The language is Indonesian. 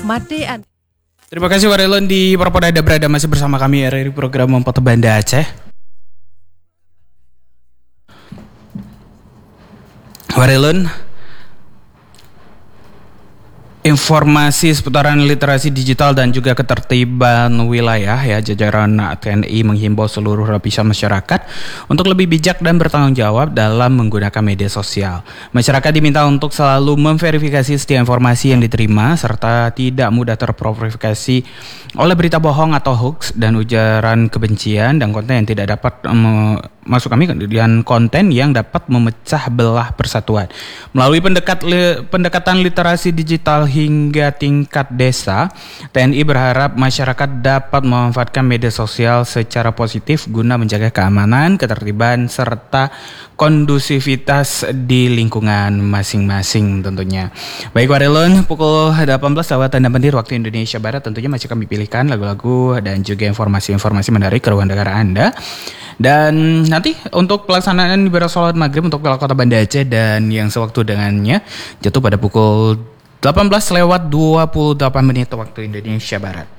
Made. Terima kasih Warelon di Perpoda berada masih bersama kami RRI program Memfoto Banda Aceh. Warelon, informasi seputaran literasi digital dan juga ketertiban wilayah ya, jajaran TNI menghimbau seluruh lapisan masyarakat untuk lebih bijak dan bertanggung jawab dalam menggunakan media sosial. Masyarakat diminta untuk selalu memverifikasi setiap informasi yang diterima serta tidak mudah terprovokasi oleh berita bohong atau hoax dan ujaran kebencian dan konten yang tidak dapat konten yang dapat memecah belah persatuan. Melalui pendekatan literasi digital hingga tingkat desa, TNI berharap masyarakat dapat memanfaatkan media sosial secara positif guna menjaga keamanan, ketertiban, serta kondusivitas di lingkungan masing-masing tentunya. Baik Warelon, pukul 18:06 waktu Indonesia Barat tentunya masih kami pilihkan lagu-lagu dan juga informasi-informasi menarik ke ruang dengar Anda. Dan nanti untuk pelaksanaan ibadah sholat maghrib untuk wilayah kota Banda Aceh dan yang sewaktu dengannya jatuh pada pukul 18:28 waktu Indonesia Barat.